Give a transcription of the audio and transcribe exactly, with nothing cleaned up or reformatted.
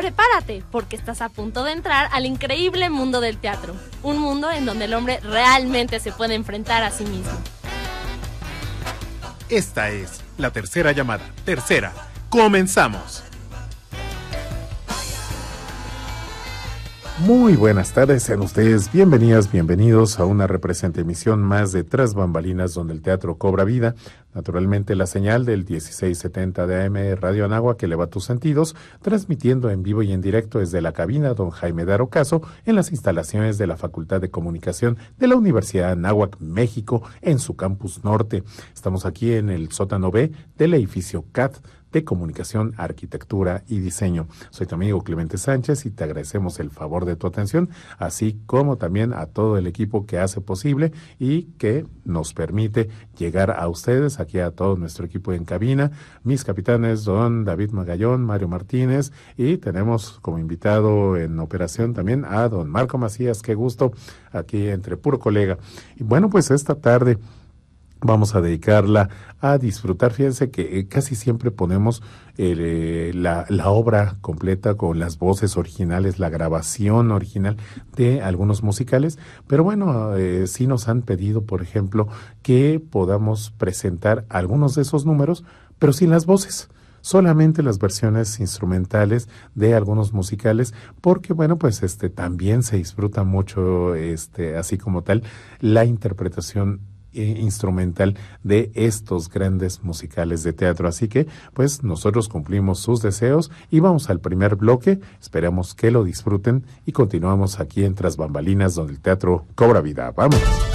Prepárate, porque estás a punto de entrar al increíble mundo del teatro. Un mundo en donde el hombre realmente se puede enfrentar a sí mismo. Esta es la tercera llamada. Tercera. Comenzamos. Muy buenas tardes, sean ustedes bienvenidas, bienvenidos a una represente emisión más de Tras Bambalinas, donde el teatro cobra vida. Naturalmente la señal del dieciséis setenta de A M Radio Anáhuac que eleva tus sentidos, transmitiendo en vivo y en directo desde la cabina Don Jaime de Arocaso en las instalaciones de la Facultad de Comunicación de la Universidad de Anáhuac, México, en su campus norte. Estamos aquí en el sótano B del edificio C A D de Comunicación, Arquitectura y Diseño. Soy tu amigo Clemente Sánchez y te agradecemos el favor de tu atención, así como también a todo el equipo que hace posible y que nos permite llegar a ustedes, aquí a todo nuestro equipo en cabina, mis capitanes, don David Magallón, Mario Martínez, y tenemos como invitado en operación también a don Marco Macías. Qué gusto, aquí entre puro colega. Y bueno, pues esta tarde vamos a dedicarla a disfrutar. Fíjense que eh, casi siempre ponemos eh, la, la obra completa con las voces originales, la grabación original de algunos musicales, pero bueno, eh, sí nos han pedido, por ejemplo, que podamos presentar algunos de esos números, pero sin las voces. Solamente las versiones instrumentales de algunos musicales, porque bueno, pues este también se disfruta mucho, este, así como tal, la interpretación instrumental de estos grandes musicales de teatro. Así que pues nosotros cumplimos sus deseos y vamos al primer bloque. Esperamos que lo disfruten y continuamos aquí en Tras Bambalinas, donde el teatro cobra vida. ¡Vamos!